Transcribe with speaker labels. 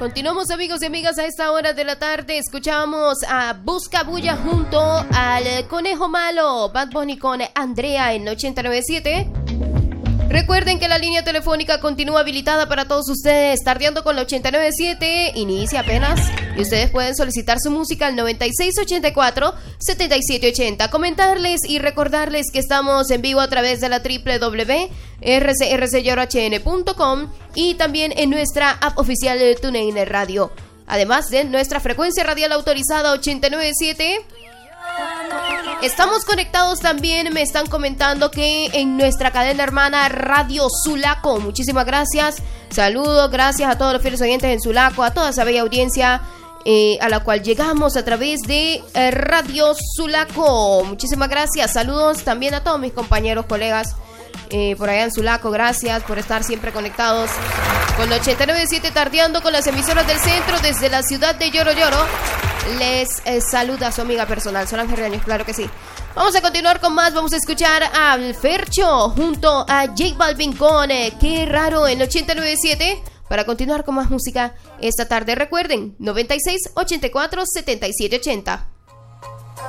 Speaker 1: Continuamos, amigos y amigas, a esta hora de la tarde. Escuchamos a Busca Bulla junto al Conejo Malo, Bad Bunny con Andrea en 89.7. Recuerden que la línea telefónica continúa habilitada para todos ustedes, tardeando con la 89.7, inicia apenas, y ustedes pueden solicitar su música al 9684-7780. Comentarles y recordarles que estamos en vivo a través de la www.rcrcyorhn.com y también en nuestra app oficial de TuneIn Radio, además de nuestra frecuencia radial autorizada 89.7. Estamos conectados también, me están comentando que en nuestra cadena hermana Radio Sulaco. Muchísimas gracias, saludos, gracias a todos los fieles oyentes en Sulaco, a toda esa bella audiencia a la cual llegamos a través de Radio Sulaco. Muchísimas gracias, saludos también a todos mis compañeros, colegas por allá en Sulaco. Gracias por estar siempre conectados con la 89.7, tardeando con las emisoras del centro desde la ciudad de Lloro Lloro. Les saluda su amiga personal, Solange Reaños, claro que sí. Vamos a continuar con más, vamos a escuchar al Fercho junto a J Balvin con Qué Raro en 89.7 para continuar con más música esta tarde. Recuerden, 9684-7780.